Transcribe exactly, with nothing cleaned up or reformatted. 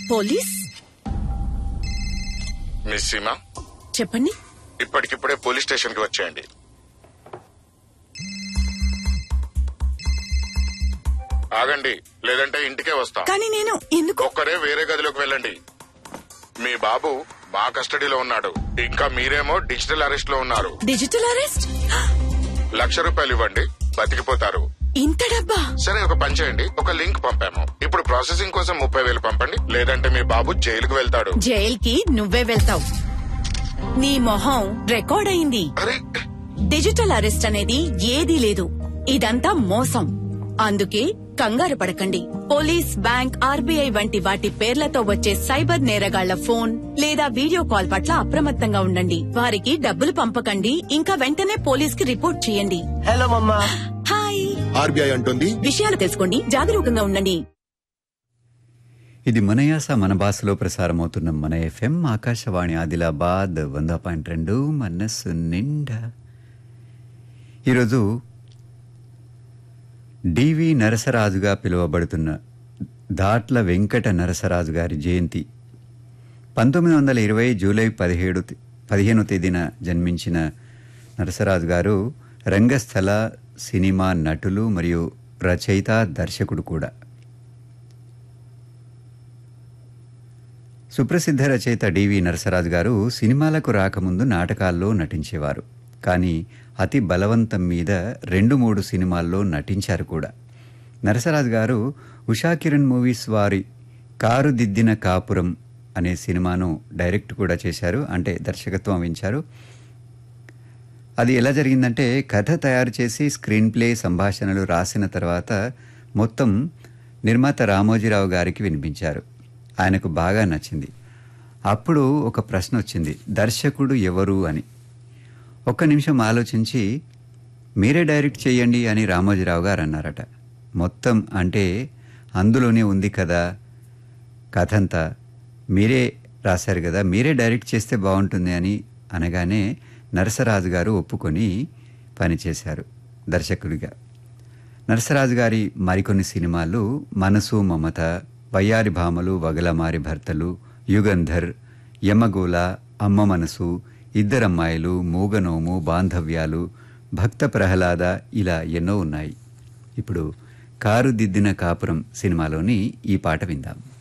Police? Miss Seema, చెప్పండి. ఇప్పటికిప్పుడే police station కి వచ్చేయండి. ఆగండి, లేదంటే ఇంటికే వస్తాం. కానీ నేను ఎందుకు? ఒక్కరే వేరే గదిలోకి వెళ్ళండి. మీ బాబు మా కస్టడీలో ఉన్నాడు. ఇంకా మీరేమో డిజిటల్ అరెస్ట్ లో ఉన్నారు. Digital arrest? లక్ష రూపాయలు ఇవ్వండి, బతికిపోతారు. ఇంత డబ్బా? సరే, ఒక పని చేయండి, ఒక లింక్ పంపాము. ఇప్పుడు ప్రాసెసింగ్ కోసం ముప్పై వేలు పంపండి, లేదంటే మీ బాబు జైలుకు వెళ్తాడు. జైలుకి నువ్వే వెళ్తావు. నీ మొహం రికార్డ్ అయింది. అరే, డిజిటల్ అరెస్ట్ అనేది ఏదీ లేదు. ఇదంతా మోసం. అందుకే కంగారు పడకండి. పోలీస్, బ్యాంక్, ఆర్బీఐ వంటి వాటి పేర్లతో వచ్చే సైబర్ నేరగాళ్ల ఫోన్ లేదా వీడియో కాల్ పట్ల అప్రమత్తంగా ఉండండి. వారికి డబ్బులు పంపకండి. ఇంకా వెంటనే పోలీస్ కి రిపోర్ట్ చేయండి. హలో మమ్మా. హాయ్. ఆర్బీఐ అంటుంది విషయాలు తెలుసుకోండి, జాగరూకంగా ఉండండి. ఇది మన యాస మన భాషలో ప్రసారమవుతున్న మన ఎఫ్ఎం ఆకాశవాణి ఆదిలాబాద్ వంద పాయింట్ రెండు మనస్సు నిండా. ఈరోజు డివి నరసరాజుగా పిలువబడుతున్న దాట్ల వెంకట నరసరాజు గారి జయంతి. పంతొమ్మిది వందల ఇరవై జూలై పదిహేడు పదిహేను తేదీన జన్మించిన నరసరాజు గారు రంగస్థల, సినిమా నటులు మరియు రచయిత, దర్శకుడు కూడా. సుప్రసిద్ధ రచయిత డివి నరసరాజు గారు సినిమాలకు రాకముందు నాటకాల్లో నటించేవారు. కానీ అతి బలవంతం మీద రెండు మూడు సినిమాల్లో నటించారు కూడా. నరసరాజు గారు ఉషా కిరణ్ మూవీస్ వారి కారు దిద్దిన కాపురం అనే సినిమాను డైరెక్ట్ కూడా చేశారు, అంటే దర్శకత్వం వహించారు. అది ఎలా జరిగిందంటే, కథ తయారు చేసి స్క్రీన్ ప్లే, సంభాషణలు రాసిన తర్వాత మొత్తం నిర్మాత రామోజీరావు గారికి వినిపించారు. ఆయనకు బాగా నచ్చింది. అప్పుడు ఒక ప్రశ్న వచ్చింది, దర్శకుడు ఎవరు అని. ఒక్క నిమిషం ఆలోచించి మీరే డైరెక్ట్ చేయండి అని రామోజీరావు గారు అన్నారట. మొత్తం అంటే అందులోనే ఉంది కదా కథంతా, మీరే రాశారు కదా, మీరే డైరెక్ట్ చేస్తే బాగుంటుంది అని అనగానే నరసరాజు గారు ఒప్పుకొని పనిచేశారు దర్శకుడిగా. నరసరాజు గారి మరికొన్ని సినిమాలు మనసు మమత, వయ్యారి భామలు, వగలమారి భర్తలు, యుగంధర్, యమగోళ, అమ్మ మనసు, ఇద్దరమ్మాయిలు, మూగనోము, బాంధవ్యాలు, భక్త ప్రహ్లాద, ఇలా ఎన్నో ఉన్నాయి. ఇప్పుడు కారు దిద్దిన కాపురం సినిమాలోని ఈ పాట విందాం.